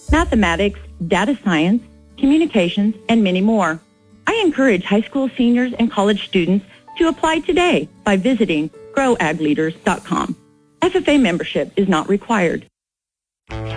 mathematics, data science, communications, and many more. I encourage high school seniors and college students to apply today by visiting growagleaders.com. FFA membership is not required.